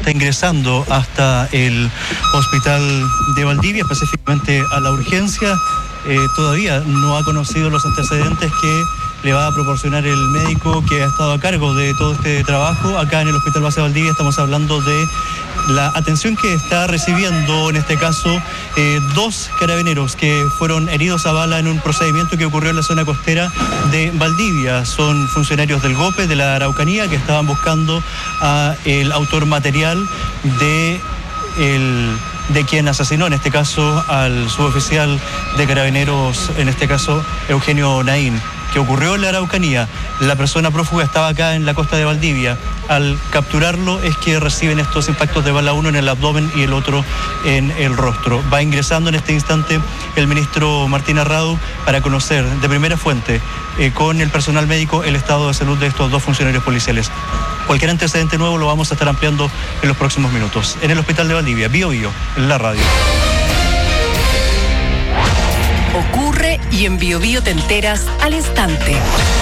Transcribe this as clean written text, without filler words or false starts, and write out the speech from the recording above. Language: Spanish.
está ingresando hasta el hospital de Valdivia, específicamente a la urgencia. Todavía no ha conocido los antecedentes que le va a proporcionar el médico que ha estado a cargo de todo este trabajo. Acá en el Hospital Base Valdivia estamos hablando de la atención que está recibiendo, en este caso, 2 carabineros que fueron heridos a bala en un procedimiento que ocurrió en la zona costera de Valdivia. Son funcionarios del GOPE, de la Araucanía, que estaban buscando al autor material de quien asesinó, en este caso, al suboficial de carabineros, en este caso, Eugenio Naín, que ocurrió en la Araucanía. La persona prófuga estaba acá en la costa de Valdivia. Al capturarlo es que reciben estos impactos de bala, uno en el abdomen y el otro en el rostro. Va ingresando en este instante el ministro Martín Arradu para conocer de primera fuente con el personal médico el estado de salud de estos 2 funcionarios policiales. Cualquier antecedente nuevo lo vamos a estar ampliando en los próximos minutos. En el Hospital de Valdivia, Bio Bio, en la radio. Ocurre y en Bio Bio te enteras al instante.